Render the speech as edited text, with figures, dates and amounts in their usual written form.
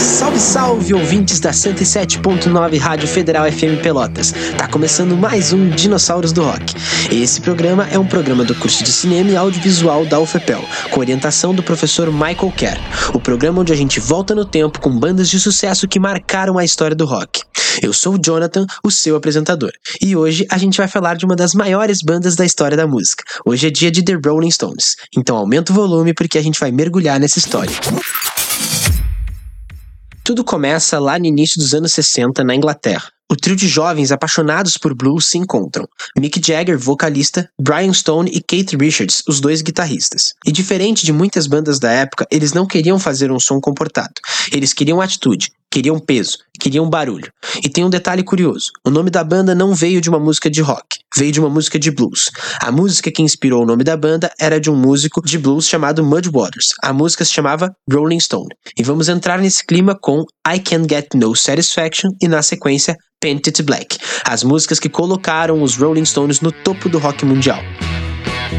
Salve, salve, ouvintes da 107.9 Rádio Federal FM Pelotas. Tá começando mais um Dinossauros do Rock. Esse programa é um programa do curso de Cinema e Audiovisual da UFPEL, com orientação do professor Michael Kerr. O programa onde a gente volta no tempo com bandas de sucesso que marcaram a história do rock. Eu sou o Jonathan, o seu apresentador, e hoje a gente vai falar de uma das maiores bandas da história da música. Hoje é dia de The Rolling Stones, então aumenta o volume porque a gente vai mergulhar nessa história. Tudo começa lá no início dos anos 60, na Inglaterra. O trio de jovens apaixonados por blues se encontram. Mick Jagger, vocalista, Brian Stone e Keith Richards, os dois guitarristas. E diferente de muitas bandas da época, eles não queriam fazer um som comportado. Eles queriam atitude, queriam peso, queriam barulho. E tem um detalhe curioso, o nome da banda não veio de uma música de rock, veio de uma música de blues. A música que inspirou o nome da banda era de um músico de blues chamado Muddy Waters. A música se chamava Rolling Stone. E vamos entrar nesse clima com I Can't Get No Satisfaction e na sequência Paint It Black, as músicas que colocaram os Rolling Stones no topo do rock mundial.